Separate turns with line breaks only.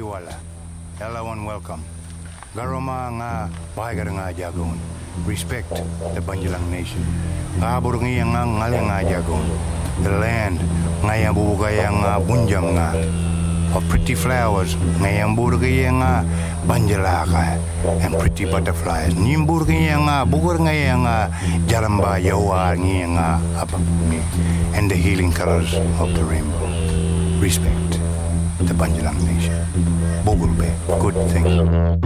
Wala. Hello and welcome. Garoma nga bahagar nga jagon. Respect the Banjalang Nation. Kabur nga ngale nga jagon. The land nga yang bubugay nga bunjam nga. Of pretty flowers nga yang burgay nga banjalaka and pretty butterflies. Nimburgay nga bugur nga jaramba yawa nga apapumi and the healing colors of the rainbow. Respect the Banjalang Nation. Bogulbe, good thing.